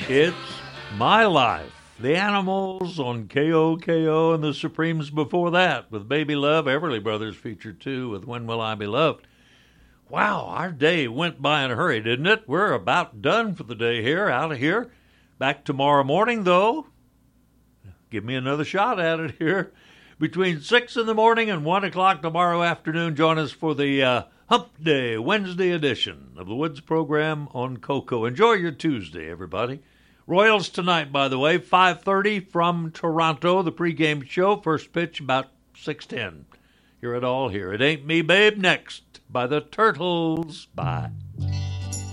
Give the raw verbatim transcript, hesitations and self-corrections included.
It's My Life. The Animals on K O K O and the Supremes before that with Baby Love. Everly Brothers featured too with When Will I Be Loved. Wow, our day went by in a hurry, didn't it? We're about done for the day here, out of here. Back tomorrow morning, though. Give me another shot at it here. Between six in the morning and one o'clock tomorrow afternoon, join us for the uh, Hump Day Wednesday edition of the Woods program on Coco. Enjoy your Tuesday, everybody. Royals tonight, by the way, five thirty from Toronto, the pregame show. First pitch about six ten. Hear it all here. It Ain't Me, Babe, next by the Turtles. Bye.